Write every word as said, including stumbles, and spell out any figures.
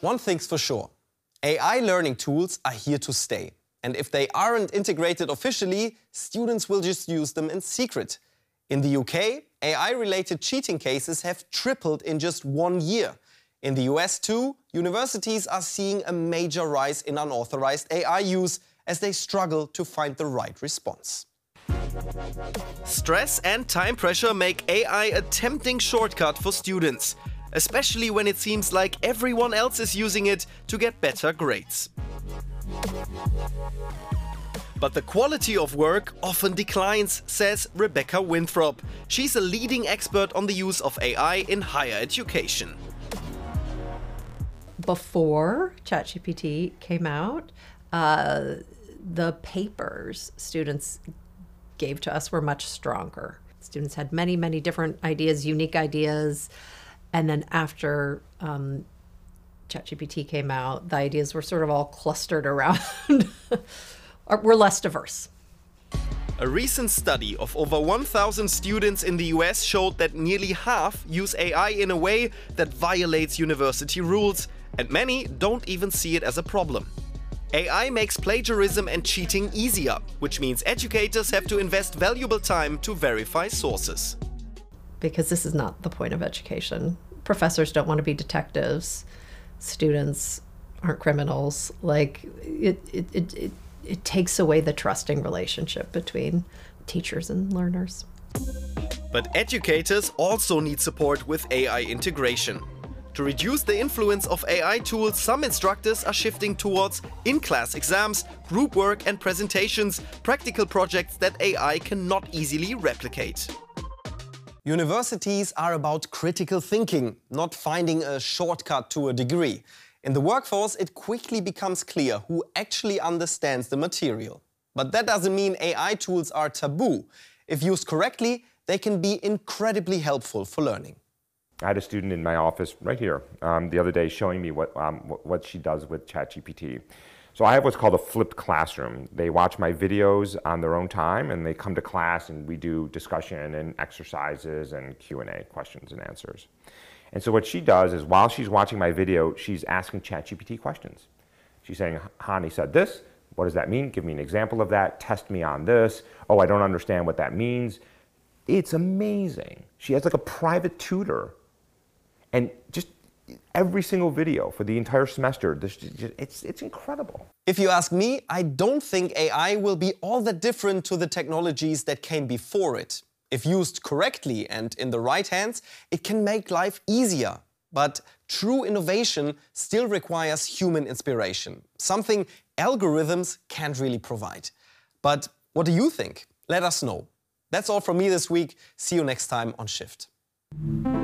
One thing's for sure, A I learning tools are here to stay. And if they aren't integrated officially, students will just use them in secret. In the U K, A I-related cheating cases have tripled in just one year. In the U S too, universities are seeing a major rise in unauthorized A I use as they struggle to find the right response. Stress and time pressure make A I a tempting shortcut for students, especially when it seems like everyone else is using it to get better grades. But the quality of work often declines, says Rebecca Winthrop. She's a leading expert on the use of A I in higher education. Before ChatGPT came out, uh, the papers students gave to us were much stronger. Students had many, many different ideas, unique ideas. And then after um, ChatGPT came out, the ideas were sort of all clustered around, were less diverse. A recent study of over one thousand students in the U S showed that nearly half use A I in a way that violates university rules, and many don't even see it as a problem. A I makes plagiarism and cheating easier, which means educators have to invest valuable time to verify sources. Because this is not the point of education. Professors don't want to be detectives. Students aren't criminals. Like, it, it, it, it, it takes away the trusting relationship between teachers and learners. But educators also need support with A I integration. To reduce the influence of A I tools, some instructors are shifting towards in-class exams, group work and presentations, practical projects that A I cannot easily replicate. Universities are about critical thinking, not finding a shortcut to a degree. In the workforce, it quickly becomes clear who actually understands the material. But that doesn't mean A I tools are taboo. If used correctly, they can be incredibly helpful for learning. I had a student in my office right here um, the other day showing me what, um, what she does with ChatGPT. So I have what's called a flipped classroom. They watch my videos on their own time and they come to class and we do discussion and exercises and Q and A, questions and answers. And so what she does is while she's watching my video, she's asking ChatGPT questions. She's saying, Hani said this, what does that mean? Give me an example of that, test me on this. Oh, I don't understand what that means. It's amazing. She has like a private tutor. And just every single video for the entire semester, it's, it's incredible. If you ask me, I don't think A I will be all that different to the technologies that came before it. If used correctly and in the right hands, it can make life easier. But true innovation still requires human inspiration, something algorithms can't really provide. But what do you think? Let us know. That's all from me this week. See you next time on Shift.